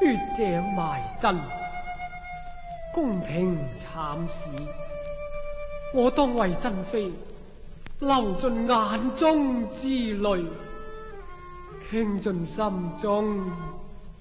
越獎埋真，公平慘事，我當為珍妃流盡眼中之淚，傾盡心中